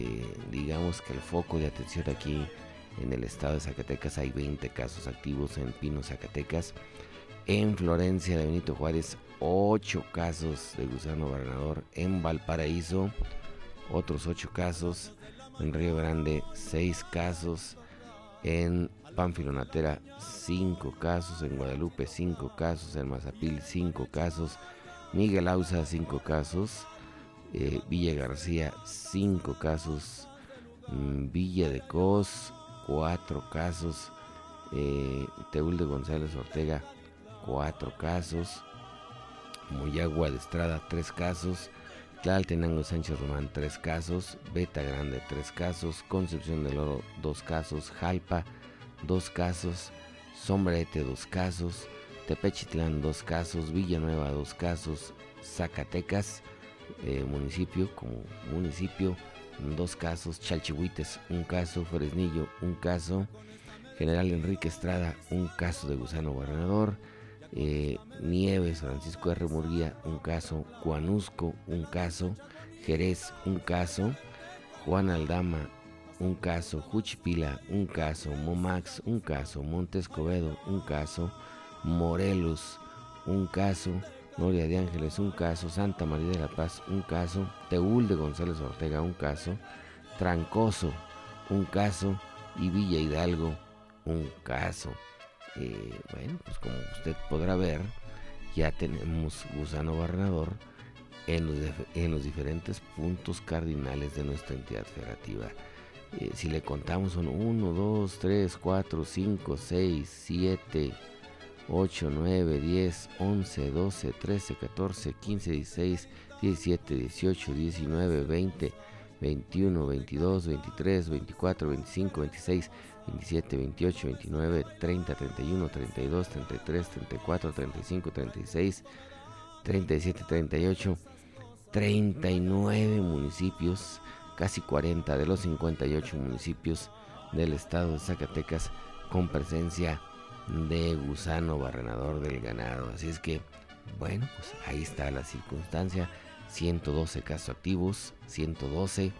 digamos que el foco de atención aquí en el estado de Zacatecas. Hay 20 casos activos en Pino, Zacatecas. En Florencia de Benito Juárez, 8 casos de gusano barrenador. En Valparaíso, otros 8 casos. En Río Grande, 6 casos. En Pánfilo Natera, 5 casos. En Guadalupe, 5 casos. En Mazapil, 5 casos. Miguel Auza, 5 casos. Villa García, 5 casos. Villa de Cos, 4 casos. Teúl de González Ortega, 4 casos. Moyagua de Estrada, 3 casos. Tlaltenango Sánchez Román, 3 casos. Beta Grande, 3 casos. Concepción del Oro, 2 casos. Jalpa, 2 casos. Sombrerete, 2 casos. Tepechitlán, 2 casos. Villanueva, 2 casos. Zacatecas, municipio como municipio, 2 casos. Chalchihuites, 1 caso. Fresnillo, 1 caso. General Enrique Estrada, 1 caso de gusano barrenador. Nieves, Francisco R. Murguía, 1 caso. Cuanusco, 1 caso. Jerez, 1 caso. Juan Aldama, 1 caso. Juchipila, 1 caso. Momax, 1 caso. Monte Escobedo, 1 caso. Morelos, 1 caso. Noria de Ángeles, 1 caso. Santa María de la Paz, 1 caso. Teúl de González Ortega, 1 caso. Trancoso, 1 caso. Y Villa Hidalgo, 1 caso. Bueno, pues como usted podrá ver, ya tenemos gusano barrenador en los diferentes puntos cardinales de nuestra entidad federativa. Si le contamos, son 1, 2, 3, 4, 5, 6, 7, 8, 9, 10, 11, 12, 13, 14, 15, 16, 17, 18, 19, 20, 21, 22, 23, 24, 25, 26, 27, 28, 29, 30, 31, 32, 33, 34, 35, 36, 37, 38, 39 municipios, casi 40 de los 58 municipios del estado de Zacatecas con presencia de gusano barrenador del ganado. Así es que, bueno, pues ahí está la circunstancia. 112 casos activos, 112.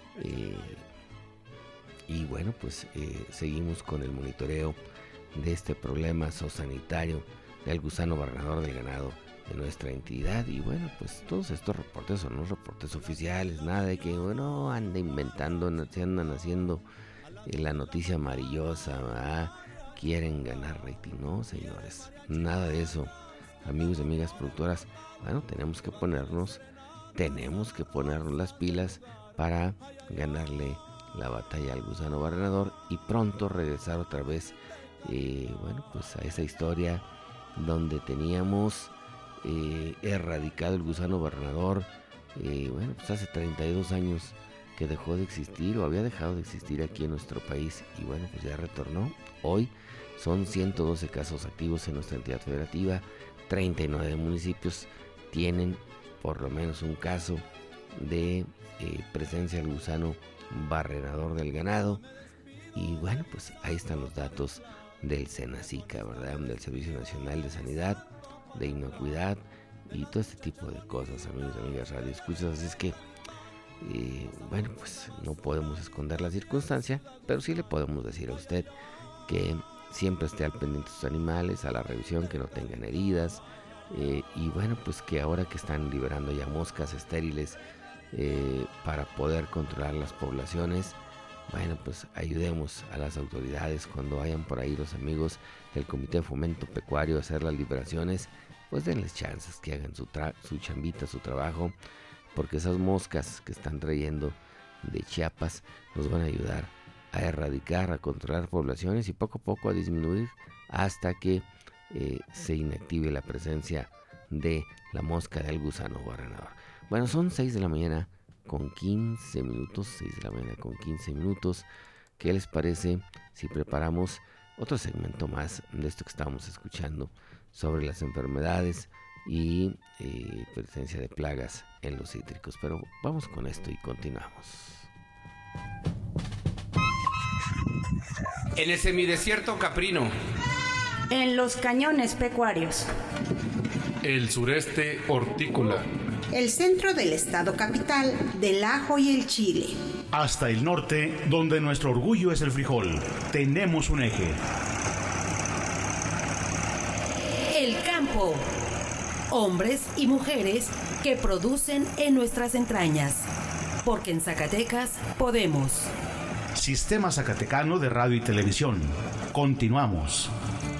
Y bueno, pues seguimos con el monitoreo de este problema zoosanitario del gusano barrenador del ganado de nuestra entidad. Y bueno, pues todos estos reportes son los reportes oficiales, nada de que, bueno, anda inventando, se andan haciendo la noticia amarillosa, ¿verdad? Quieren ganar rating. No, señores, nada de eso. Amigos y amigas productoras, bueno, tenemos que ponernos las pilas para ganarle la batalla al gusano barrenador y pronto regresar otra vez, bueno, pues a esa historia donde teníamos erradicado el gusano barrenador. Bueno, pues hace 32 años que dejó de existir o había dejado de existir aquí en nuestro país y bueno, pues ya retornó. Hoy son 112 casos activos en nuestra entidad federativa. 39 municipios tienen por lo menos un caso de presencia del gusano barrenador del ganado. Y bueno, pues ahí están los datos del Senacica, ¿verdad? Del Servicio Nacional de Sanidad, de Inocuidad y todo este tipo de cosas, amigos y amigas radio escuchas. Así es que bueno, pues no podemos esconder la circunstancia, pero sí le podemos decir a usted que siempre esté al pendiente de sus animales, a la revisión, que no tengan heridas, y bueno, pues que ahora que están liberando ya moscas estériles para poder controlar las poblaciones, bueno, pues ayudemos a las autoridades cuando vayan por ahí los amigos del Comité de Fomento Pecuario a hacer las liberaciones, pues denles chances que hagan su chambita, su trabajo, porque esas moscas que están trayendo de Chiapas nos van a ayudar a erradicar, a controlar poblaciones y poco a poco a disminuir hasta que se inactive la presencia de la mosca del gusano barrenador. Bueno, son 6 de la mañana con 15 minutos, 6 de la mañana con 15 minutos. ¿Qué les parece si preparamos otro segmento más de esto que estábamos escuchando sobre las enfermedades y presencia de plagas en los cítricos? Pero vamos con esto y continuamos. En el semidesierto caprino, en los cañones pecuarios, el sureste hortícola, el centro del estado capital del ajo y el chile, hasta el norte, donde nuestro orgullo es el frijol. Tenemos un eje. El campo. Hombres y mujeres que producen en nuestras entrañas. Porque en Zacatecas podemos. Sistema Zacatecano de Radio y Televisión. Continuamos.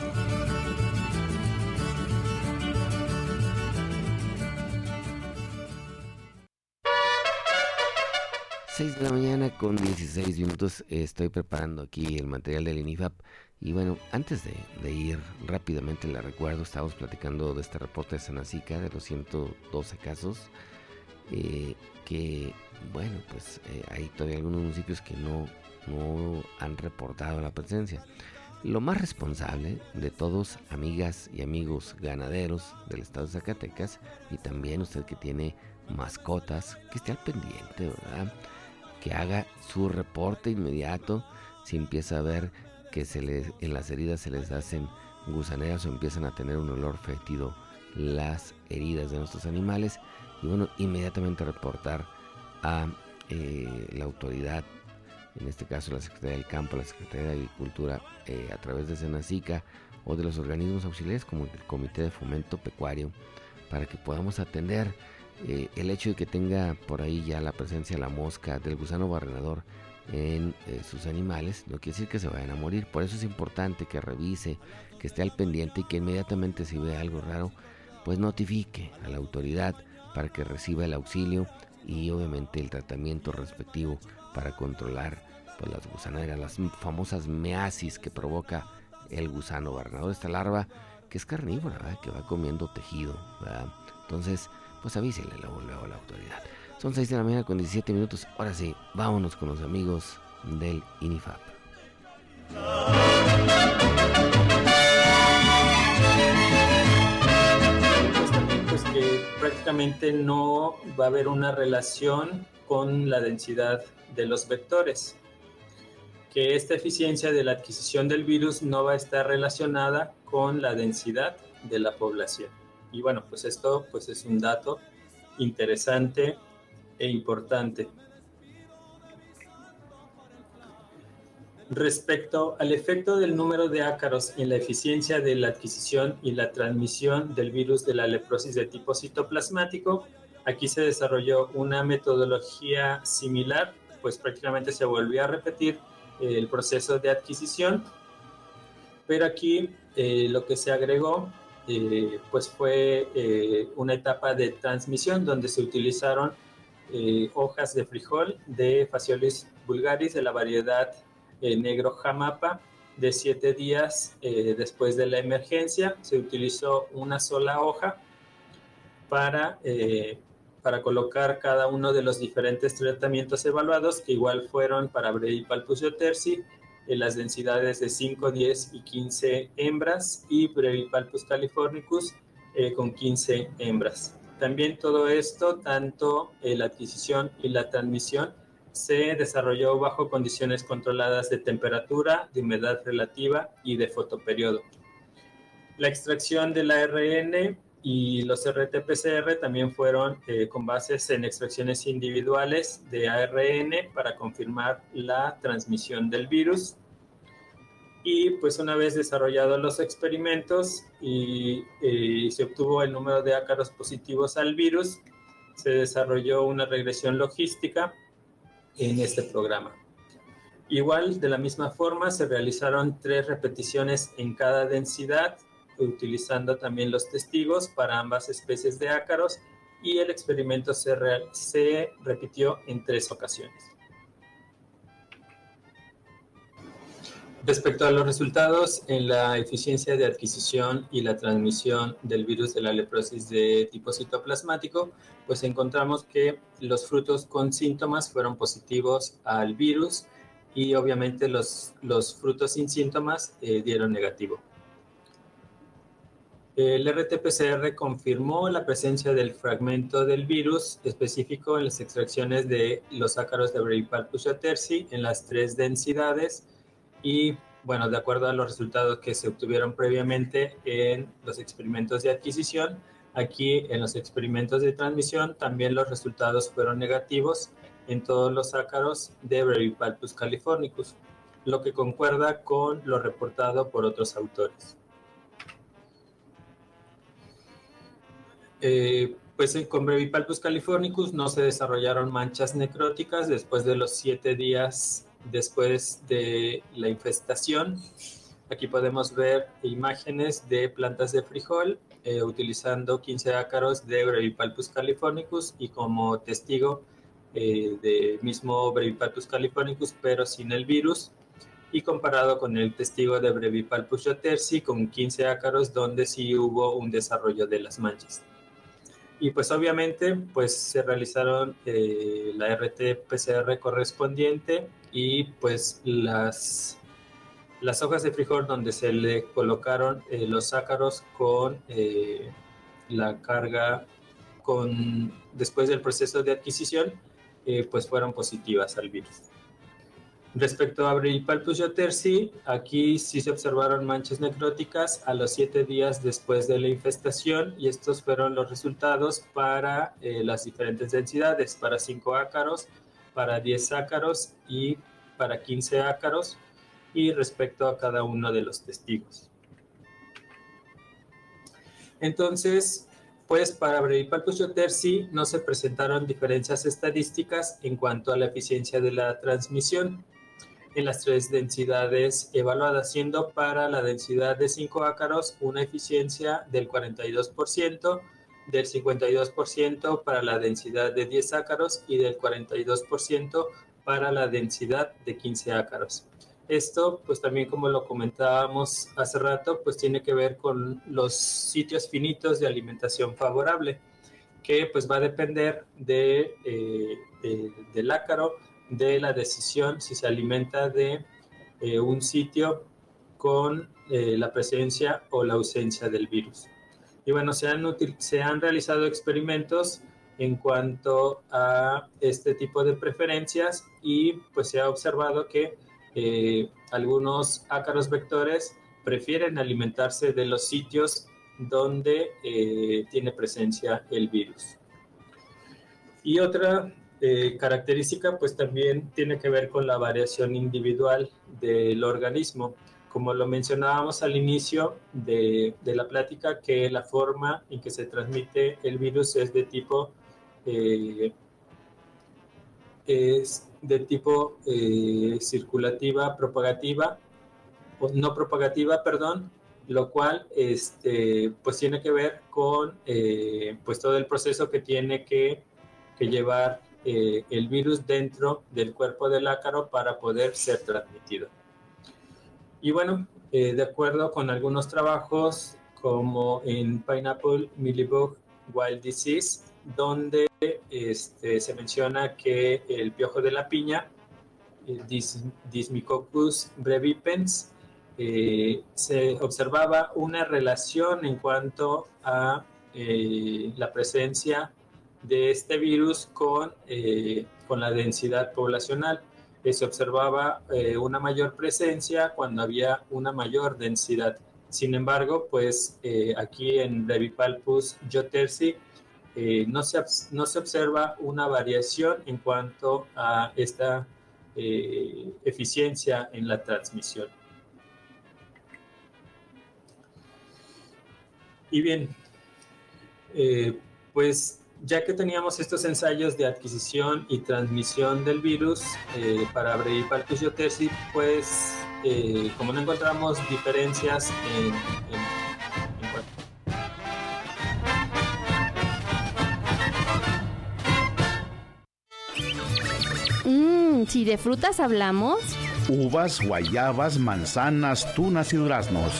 6 de la mañana con 16 minutos. Estoy preparando aquí el material del INIFAP. Y bueno, antes de ir rápidamente, le recuerdo, estábamos platicando de este reporte de Senacica de los 112 casos. Que bueno, pues hay todavía algunos municipios que no han reportado la presencia. Lo más responsable de todos, amigas y amigos ganaderos del estado de Zacatecas, y también usted que tiene mascotas, que esté al pendiente, ¿verdad? Que haga su reporte inmediato si empieza a ver que en las heridas se les hacen gusaneras o empiezan a tener un olor fétido las heridas de nuestros animales. Y bueno, inmediatamente reportar a la autoridad, en este caso la Secretaría del Campo, la Secretaría de Agricultura, a través de Senacica o de los organismos auxiliares como el Comité de Fomento Pecuario, para que podamos atender el hecho de que tenga por ahí ya la presencia de la mosca, del gusano barrenador en sus animales. No quiere decir que se vayan a morir. Por eso es importante que revise, que esté al pendiente y que inmediatamente, si ve algo raro, pues notifique a la autoridad para que reciba el auxilio y obviamente el tratamiento respectivo para controlar pues las gusaneras, las famosas measis que provoca el gusano barrenador, esta larva que es carnívora, ¿verdad? Que va comiendo tejido, ¿verdad? Entonces, pues avísele luego a la autoridad. Son 6 de la mañana con 17 minutos. Ahora sí, vámonos con los amigos del INIFAP. Pues que prácticamente no va a haber una relación con la densidad de los vectores, que esta eficiencia de la adquisición del virus no va a estar relacionada con la densidad de la población. Y bueno, pues esto pues es un dato interesante e importante. Respecto al efecto del número de ácaros en la eficiencia de la adquisición y la transmisión del virus de la leprosis de tipo citoplasmático, aquí se desarrolló una metodología similar, pues prácticamente se volvió a repetir el proceso de adquisición, pero aquí lo que se agregó pues fue una etapa de transmisión donde se utilizaron hojas de frijol de Phaseolus vulgaris de la variedad negro jamapa de 7 días después de la emergencia. Se utilizó una sola hoja para colocar cada uno de los diferentes tratamientos evaluados, que igual fueron para Brevipalpus iotersi, en las densidades de 5, 10 y 15 hembras, y Brevipalpus californicus con 15 hembras. También todo esto, tanto la adquisición y la transmisión, se desarrolló bajo condiciones controladas de temperatura, de humedad relativa y de fotoperiodo. La extracción del ARN y los RT-PCR también fueron con bases en extracciones individuales de ARN para confirmar la transmisión del virus. Y pues una vez desarrollados los experimentos y se obtuvo el número de ácaros positivos al virus, se desarrolló una regresión logística en este programa. Igual, de la misma forma, se realizaron 3 repeticiones en cada densidad, utilizando también los testigos para ambas especies de ácaros, y el experimento se repitió en 3 ocasiones. Respecto a los resultados en la eficiencia de adquisición y la transmisión del virus de la leprosis de tipo citoplasmático, pues encontramos que los frutos con síntomas fueron positivos al virus, y obviamente los frutos sin síntomas dieron negativo. El RT-PCR confirmó la presencia del fragmento del virus específico en las extracciones de los ácaros de Brevipalpus iotersi en las 3 densidades, y bueno, de acuerdo a los resultados que se obtuvieron previamente en los experimentos de adquisición, aquí en los experimentos de transmisión también los resultados fueron negativos en todos los ácaros de Brevipalpus californicus, lo que concuerda con lo reportado por otros autores. Pues con Brevipalpus californicus no se desarrollaron manchas necróticas después de los 7 días después de la infestación. Aquí podemos ver imágenes de plantas de frijol utilizando 15 ácaros de Brevipalpus californicus y como testigo de mismo Brevipalpus californicus pero sin el virus, y comparado con el testigo de Brevipalpus jotersi con 15 ácaros donde sí hubo un desarrollo de las manchas. Y pues obviamente pues se realizaron la RT-PCR correspondiente y pues las hojas de frijol donde se le colocaron los ácaros con la carga después del proceso de adquisición pues fueron positivas al virus. Respecto a Brevipalpus jotersi, aquí sí se observaron manchas necróticas a los 7 días después de la infestación y estos fueron los resultados para las diferentes densidades, para 5 ácaros, para 10 ácaros y para 15 ácaros, y respecto a cada uno de los testigos. Entonces, pues para Brevipalpus jotersi no se presentaron diferencias estadísticas en cuanto a la eficiencia de la transmisión en las 3 densidades evaluadas, siendo para la densidad de 5 ácaros una eficiencia del 42%, del 52% para la densidad de 10 ácaros y del 42% para la densidad de 15 ácaros. Esto, pues también como lo comentábamos hace rato, pues tiene que ver con los sitios finitos de alimentación favorable, que pues va a depender del ácaro, de la decisión si se alimenta de un sitio con la presencia o la ausencia del virus. Y bueno, se han realizado experimentos en cuanto a este tipo de preferencias y pues se ha observado que algunos ácaros vectores prefieren alimentarse de los sitios donde tiene presencia el virus. Y otra característica pues también tiene que ver con la variación individual del organismo. Como lo mencionábamos al inicio de la plática, que la forma en que se transmite el virus es de tipo circulativa, propagativa, o no propagativa, perdón, lo cual pues tiene que ver con pues todo el proceso que tiene que llevar el virus dentro del cuerpo del ácaro para poder ser transmitido. Y bueno, de acuerdo con algunos trabajos como en Pineapple Mealybug Wild Disease, donde se menciona que el piojo de la piña, Dismicoccus brevipens, se observaba una relación en cuanto a la presencia de este virus con la densidad poblacional. Se observaba una mayor presencia cuando había una mayor densidad. Sin embargo, pues aquí en Brevipalpus jotersi no se observa una variación en cuanto a esta eficiencia en la transmisión. Y bien, pues ya que teníamos estos ensayos de adquisición y transmisión del virus para Brevipalpus jotersi, pues como no encontramos diferencias si de frutas hablamos, uvas, guayabas, manzanas, tunas y duraznos.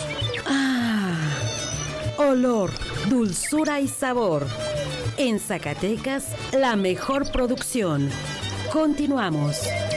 Olor, dulzura y sabor. En Zacatecas, la mejor producción. Continuamos.